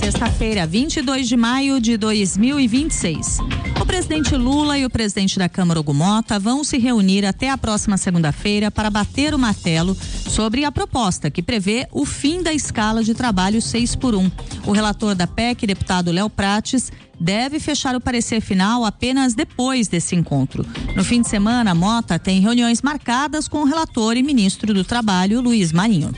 sexta-feira, 22 de maio de 2026. O presidente Lula e o presidente da Câmara, Hugo Motta, vão se reunir até a próxima segunda-feira para bater o martelo sobre a proposta que prevê o fim da escala de trabalho 6x1. O relator da PEC, deputado Léo Prates, deve fechar o parecer final apenas depois desse encontro. No fim de semana, Motta tem reuniões marcadas com o relator e ministro do Trabalho, Luiz Marinho.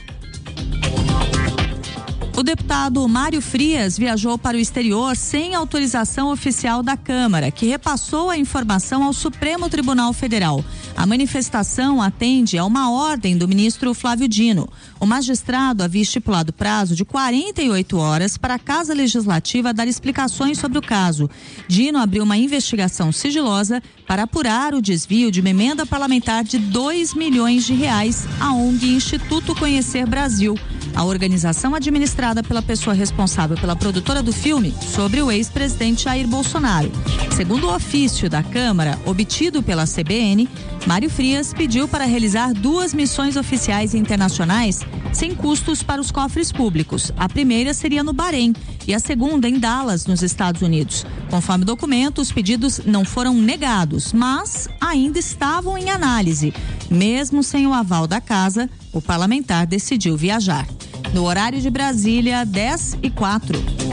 O deputado Mário Frias viajou para o exterior sem autorização oficial da Câmara, que repassou a informação ao Supremo Tribunal Federal. A manifestação atende a uma ordem do ministro Flávio Dino. O magistrado havia estipulado prazo de 48 horas para a Casa Legislativa dar explicações sobre o caso. Dino abriu uma investigação sigilosa para apurar o desvio de uma emenda parlamentar de R$2 milhões à ONG Instituto Conhecer Brasil. A organização administrada pela pessoa responsável pela produtora do filme sobre o ex-presidente Jair Bolsonaro. Segundo o ofício da Câmara, obtido pela CBN, Mário Frias pediu para realizar 2 missões oficiais internacionais sem custos para os cofres públicos. A primeira seria no Bahrein e a segunda em Dallas, nos Estados Unidos. Conforme o documento, os pedidos não foram negados, mas ainda estavam em análise. Mesmo sem o aval da casa, o parlamentar decidiu viajar. No horário de Brasília, 10h04.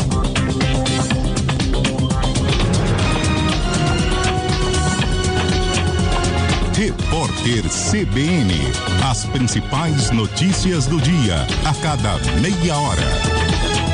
Repórter CBN. As principais notícias do dia, a cada meia hora.